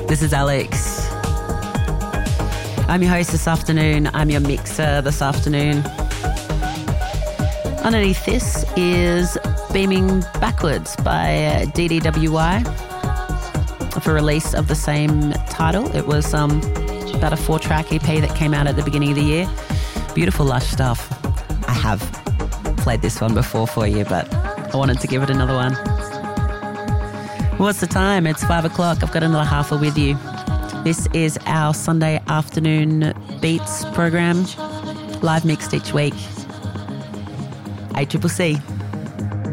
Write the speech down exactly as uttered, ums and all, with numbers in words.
This is Alex. I'm your host this afternoon. I'm your mixer this afternoon. Underneath this is Beaming Backwards by D D W Y for release of the same title. It was um, about a four-track E P that came out at the beginning of the year. Beautiful, lush stuff. I have played this one before for you, but I wanted to give it another one. What's the time? It's five o'clock. I've got another half with you. This is our Sunday afternoon beats program, live mixed each week. A C C C.